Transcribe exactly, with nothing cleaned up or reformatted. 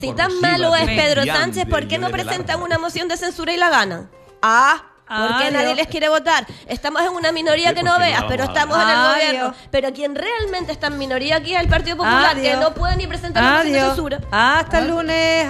Si tan malo es Pedro Sánchez, ¿por qué no presentan una moción de censura y la ganan? Ah, porque Adiós. nadie les quiere votar. Estamos en una minoría que no veas, pero estamos en el Adiós. gobierno. Pero quien realmente está en minoría aquí es el Partido Popular, Adiós. que no puede ni presentar una moción de Adiós. censura. Hasta el lunes.